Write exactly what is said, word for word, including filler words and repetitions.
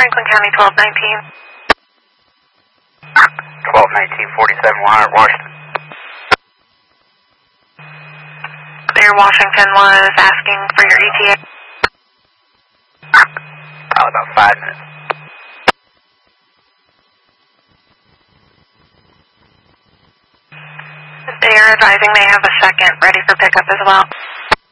Franklin County, twelve nineteen. twelve nineteen, forty-seven one hundred, Washington. Clear Washington was asking for your E T A. Probably about five minutes. They are advising they have a second ready for pickup as well.